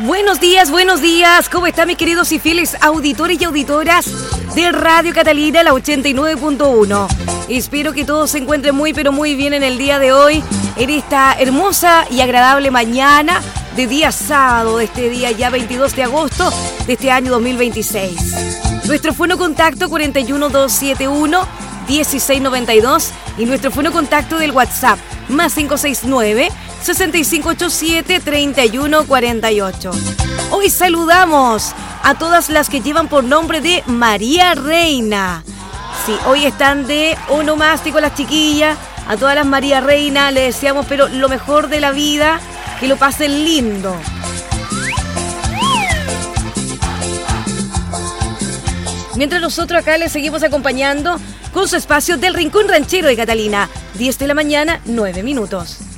Buenos días. ¿Cómo están mis queridos y fieles auditores y auditoras de Radio Catalina, la 89.1? Espero que todos se encuentren muy, pero muy bien en el día de hoy, en esta hermosa y agradable mañana de día sábado, de este día ya 22 de agosto de este año 2026. Nuestro fono contacto 41271-1692 y nuestro fono contacto del WhatsApp más 569-6587-3148. Hoy saludamos a todas las que llevan por nombre de María Reina. Sí, hoy están de onomástico las chiquillas. A todas las María Reina les deseamos pero lo mejor de la vida, que lo pasen lindo. Mientras nosotros acá les seguimos acompañando con su espacio del Rincón Ranchero de Catalina. 10 de la mañana, 9 minutos.